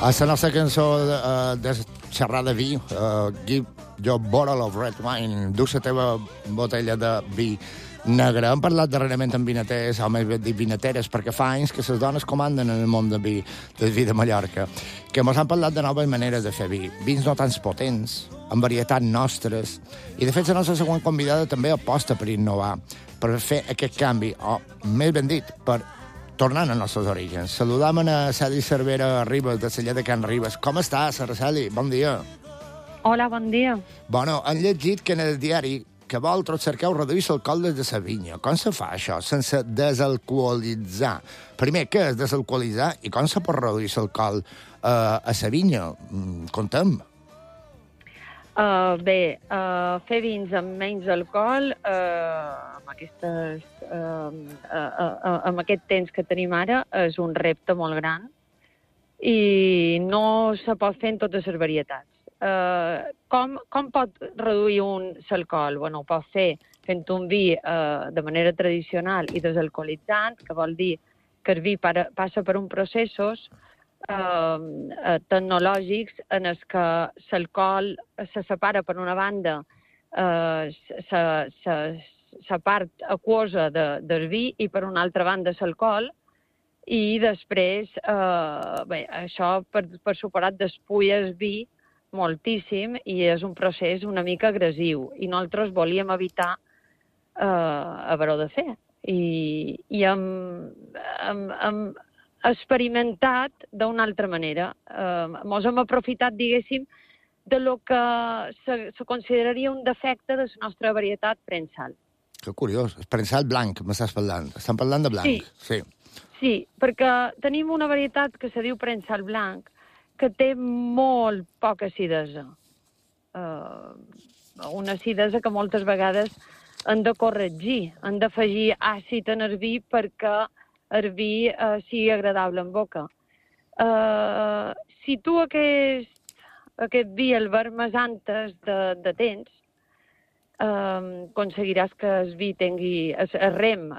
A la nostra cançó de xerrar de vi, Give Your Bottle of Red Wine, du la teva botella de vi negre. Hem parlat darrerament amb vinaters, o més ben dit vinateres, perquè fa anys que les dones comanden en el món del vi de Mallorca, que ens han parlat de noves maneres de fer vi, vins no tan potents, amb varietats nostres, i de fet la nostra següent convidada també aposta per innovar, per fer aquest canvi, o més ben dit, per tornant als nostres orígens. Saludam a Celi Cervera Ribas, de la llet de Can Ribes. Com estàs, Celi? Bon dia. Hola, bon dia. Bueno, han llegit que en el diari que vosaltres cerqueu reduir l'alcohol des de la vinya. Com se fa això, sense desalcoholitzar? Primer, què és desalcoholitzar i com se pot reduir l'alcohol a la vinya? Contem. Fer vins amb menys alcohol, amb aquest temps que tenim ara, és un repte molt gran i no se pot fer en totes les varietats. Com pot reduir l'alcohol? Bueno, ho pot fer fent un vi de manera tradicional i desalcoholitzant, que vol dir que el vi passa per uns processos tecnològics en els que l'alcohol se separa per una banda la part aquosa del vi i per una altra banda l'alcohol, i després això per separat despulla el vi moltíssim i és un procés una mica agressiu i nosaltres volíem evitar haver-ho de fer i hem experimentat d'una altra manera. Ens hem aprofitat, diguéssim, de lo que se consideraria un defecte de la nostra varietat prensal. Que curiós. El prensal blanc, m'estàs parlant. Estan parlant de blanc. Sí, perquè tenim una varietat que se diu prensal blanc que té molt poca acidesa. Una acidesa que moltes vegades han de corregir, han d'afegir àcid en el vi perquè el vi sigui agradable en boca. Si tu aquest vi el vermes antes de temps, aconseguiràs que el vi tingui, el rem,